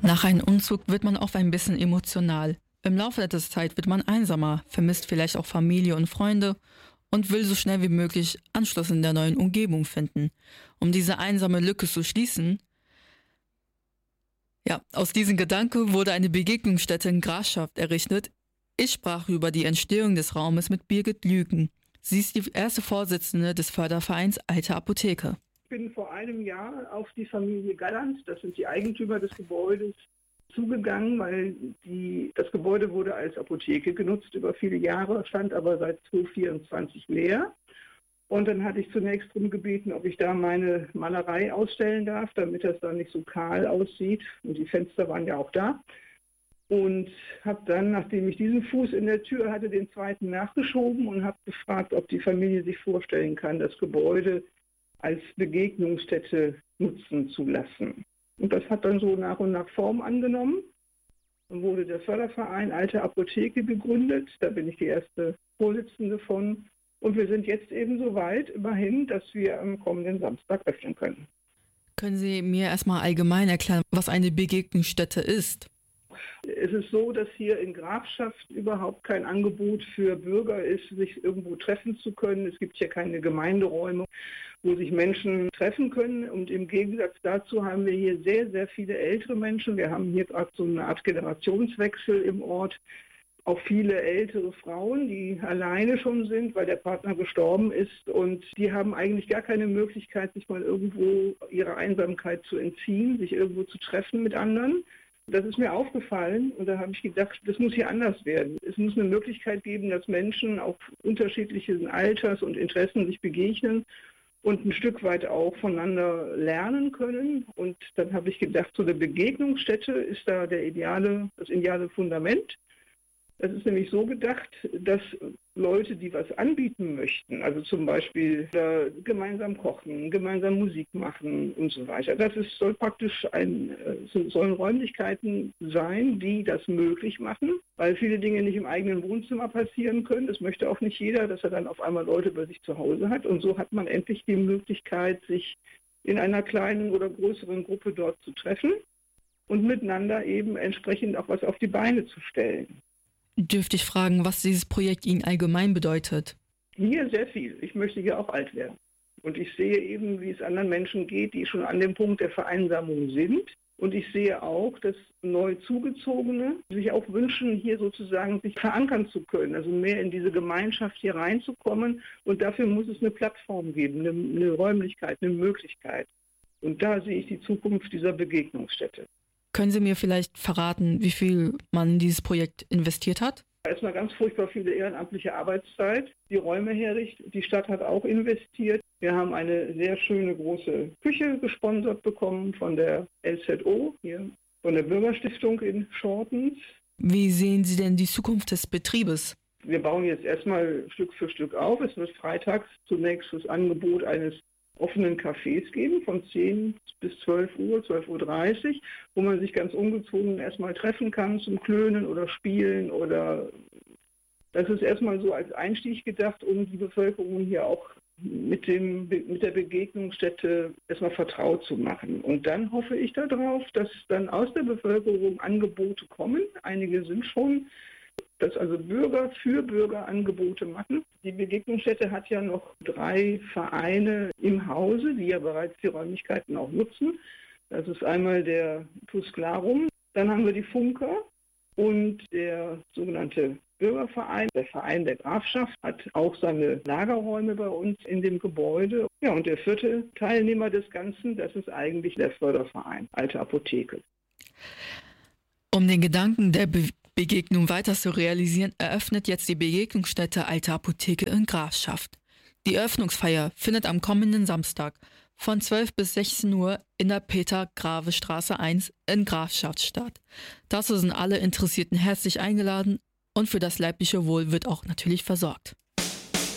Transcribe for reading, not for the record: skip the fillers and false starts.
Nach einem Umzug wird man oft ein bisschen emotional. Im Laufe der Zeit wird man einsamer, vermisst vielleicht auch Familie und Freunde und will so schnell wie möglich Anschluss in der neuen Umgebung finden. Um diese einsame Lücke zu schließen, aus diesem Gedanke wurde eine Begegnungsstätte in Grafschaft errichtet. Ich sprach über die Entstehung des Raumes mit Birgit Lügen. Sie ist die erste Vorsitzende des Fördervereins Alte Apotheke. Ich bin vor einem Jahr auf die Familie Galland, das sind die Eigentümer des Gebäudes, zugegangen, weil das Gebäude wurde als Apotheke genutzt über viele Jahre, stand aber seit 2024 leer. Und dann hatte ich zunächst darum gebeten, ob ich da meine Malerei ausstellen darf, damit das dann nicht so kahl aussieht. Und die Fenster waren ja auch da. Und habe dann, nachdem ich diesen Fuß in der Tür hatte, den zweiten nachgeschoben und habe gefragt, ob die Familie sich vorstellen kann, das Gebäude als Begegnungsstätte nutzen zu lassen. Und das hat dann so nach und nach Form angenommen. Dann wurde der Förderverein Alte Apotheke gegründet. Da bin ich die erste Vorsitzende von. Und wir sind jetzt eben so weit, immerhin, dass wir am kommenden Samstag öffnen können. Können Sie mir erstmal allgemein erklären, was eine Begegnungsstätte ist? Es ist so, dass hier in Grafschaft überhaupt kein Angebot für Bürger ist, sich irgendwo treffen zu können. Es gibt hier keine Gemeinderäume, wo sich Menschen treffen können. Und im Gegensatz dazu haben wir hier sehr, sehr viele ältere Menschen. Wir haben hier gerade so eine Art Generationswechsel im Ort. Auch viele ältere Frauen, die alleine schon sind, weil der Partner gestorben ist. Und die haben eigentlich gar keine Möglichkeit, sich mal irgendwo ihrer Einsamkeit zu entziehen, sich irgendwo zu treffen mit anderen. Das ist mir aufgefallen und da habe ich gedacht, das muss hier anders werden. Es muss eine Möglichkeit geben, dass Menschen auch unterschiedlichen Alters und Interessen sich begegnen und ein Stück weit auch voneinander lernen können. Und dann habe ich gedacht, so eine Begegnungsstätte ist da das ideale Fundament. Das ist nämlich so gedacht, dass Leute, die was anbieten möchten, also zum Beispiel gemeinsam kochen, gemeinsam Musik machen und so weiter, sollen Räumlichkeiten sein, die das möglich machen, weil viele Dinge nicht im eigenen Wohnzimmer passieren können. Das möchte auch nicht jeder, dass er dann auf einmal Leute bei sich zu Hause hat. Und so hat man endlich die Möglichkeit, sich in einer kleinen oder größeren Gruppe dort zu treffen und miteinander eben entsprechend auch was auf die Beine zu stellen. Dürfte ich fragen, was dieses Projekt Ihnen allgemein bedeutet? Mir sehr viel. Ich möchte hier auch alt werden. Und ich sehe eben, wie es anderen Menschen geht, die schon an dem Punkt der Vereinsamung sind. Und ich sehe auch, dass neu Zugezogene sich auch wünschen, hier sozusagen sich verankern zu können, also mehr in diese Gemeinschaft hier reinzukommen. Und dafür muss es eine Plattform geben, eine Räumlichkeit, eine Möglichkeit. Und da sehe ich die Zukunft dieser Begegnungsstätte. Können Sie mir vielleicht verraten, wie viel man in dieses Projekt investiert hat? Erstmal ganz furchtbar viele ehrenamtliche Arbeitszeit, die Räume herrichtet. Die Stadt hat auch investiert. Wir haben eine sehr schöne große Küche gesponsert bekommen von der LZO, hier von der Bürgerstiftung in Schortens. Wie sehen Sie denn die Zukunft des Betriebes? Wir bauen jetzt erstmal Stück für Stück auf. Es wird freitags zunächst das Angebot eines offenen Cafés geben von 10 bis 12 Uhr, 12:30 Uhr, wo man sich ganz ungezwungen erstmal treffen kann zum Klönen oder Spielen oder das ist erstmal so als Einstieg gedacht, um die Bevölkerung hier auch mit der Begegnungsstätte erstmal vertraut zu machen. Und dann hoffe ich darauf, dass dann aus der Bevölkerung Angebote kommen. Einige sind schon, dass also Bürger für Bürger Angebote machen. Die Begegnungsstätte hat ja noch 3 Vereine im Hause, die ja bereits die Räumlichkeiten auch nutzen. Das ist einmal der Tusclarum, dann haben wir die Funker und der sogenannte Bürgerverein. Der Verein der Grafschaft hat auch seine Lagerräume bei uns in dem Gebäude. Ja, und der 4. Teilnehmer des Ganzen, das ist eigentlich der Förderverein Alte Apotheke. Um den Gedanken der Begegnung weiter zu realisieren, eröffnet jetzt die Begegnungsstätte Alte Apotheke in Grafschaft. Die Eröffnungsfeier findet am kommenden Samstag von 12 bis 16 Uhr in der Peter-Grave-Straße 1 in Grafschaft statt. Dazu sind alle Interessierten herzlich eingeladen und für das leibliche Wohl wird auch natürlich versorgt.